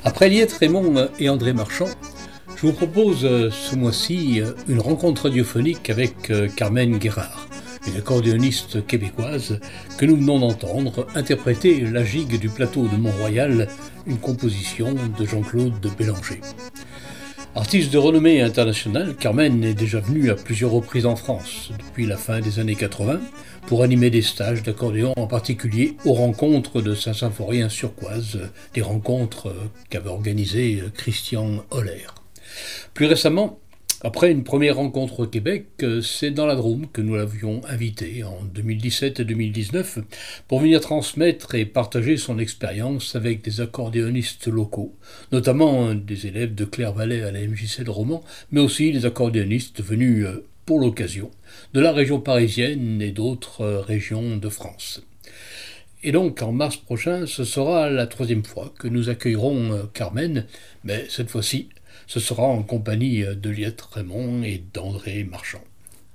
Après Liette Raymond et André Marchand, je vous propose ce mois-ci une rencontre radiophonique avec Carmen Guérard, une accordéoniste québécoise que nous venons d'entendre interpréter la gigue du plateau de Mont-Royal, une composition de Jean-Claude Bélanger. Artiste de renommée internationale, Carmen est déjà venue à plusieurs reprises en France depuis la fin des années 80 pour animer des stages d'accordéon, en particulier aux rencontres de Saint-Symphorien-sur-Coise, des rencontres qu'avait organisées Christian Holler. Plus récemment, après une première rencontre au Québec, c'est dans la Drôme que nous l'avions invité en 2017 et 2019 pour venir transmettre et partager son expérience avec des accordéonistes locaux, notamment des élèves de Claire-Valais à la MJC de Romans, mais aussi des accordéonistes venus pour l'occasion de la région parisienne et d'autres régions de France. Et donc, en mars prochain, ce sera la troisième fois que nous accueillerons Carmen, mais cette fois-ci, ce sera en compagnie de Liette Raymond et d'André Marchand.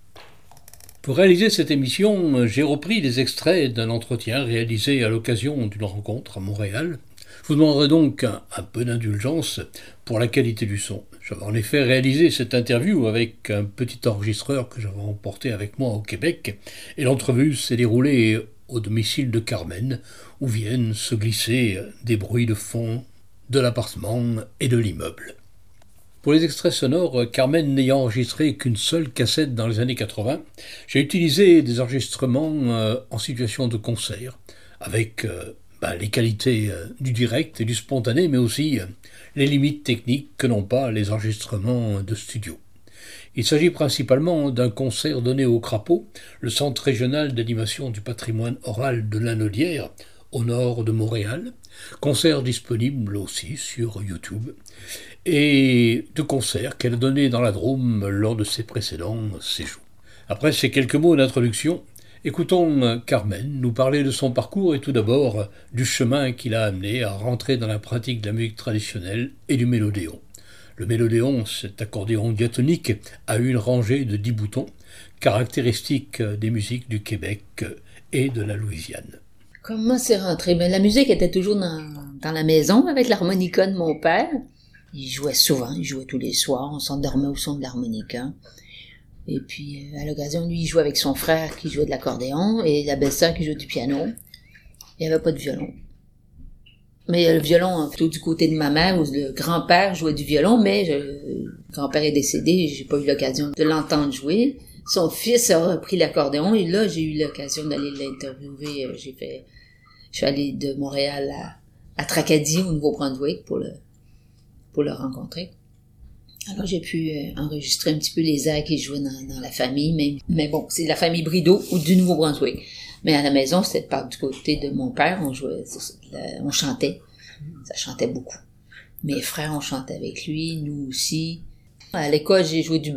Pour réaliser cette émission, j'ai repris des extraits d'un entretien réalisé à l'occasion d'une rencontre à Montréal. Je vous demanderai donc un peu d'indulgence pour la qualité du son. J'avais en effet réalisé cette interview avec un petit enregistreur que j'avais emporté avec moi au Québec, et l'entrevue s'est déroulée au domicile de Carmen, où viennent se glisser des bruits de fond de l'appartement et de l'immeuble. Pour les extraits sonores, Carmen n'ayant enregistré qu'une seule cassette dans les années 80, j'ai utilisé des enregistrements en situation de concert, avec les qualités du direct et du spontané, mais aussi les limites techniques que n'ont pas les enregistrements de studio. Il s'agit principalement d'un concert donné au Crapaud, le centre régional d'animation du patrimoine oral de Lanaudière, au nord de Montréal, concert disponible aussi sur YouTube, et de concerts qu'elle a donné dans la Drôme lors de ses précédents séjours. Après ces quelques mots d'introduction, écoutons Carmen nous parler de son parcours et tout d'abord du chemin qui l'a amené à rentrer dans la pratique de la musique traditionnelle et du mélodéon. Le mélodéon, cet accordéon diatonique, a une rangée de 10 boutons, caractéristique des musiques du Québec et de la Louisiane. Comment c'est rentré? La musique était toujours dans la maison avec l'harmonica de mon père. Il jouait souvent, il jouait tous les soirs, on s'endormait au son de l'harmonica. Et puis, à l'occasion, lui, il jouait avec son frère qui jouait de l'accordéon et la belle-sœur qui jouait du piano. Il n'y avait pas de violon. Mais le violon, plutôt du côté de ma mère, où le grand-père jouait du violon, mais le grand-père est décédé, j'ai pas eu l'occasion de l'entendre jouer. Son fils a repris l'accordéon et là, j'ai eu l'occasion d'aller l'interviewer. Je suis allée de Montréal à Tracadie, au Nouveau-Brunswick, pour le rencontrer. Alors, j'ai pu enregistrer un petit peu les airs qui jouaient dans la famille, mais bon, c'est la famille Brideau ou du Nouveau-Brunswick. Mais à la maison, c'était du côté de mon père, on chantait. Ça chantait beaucoup. Mes frères, on chantait avec lui, nous aussi. À l'école, j'ai joué du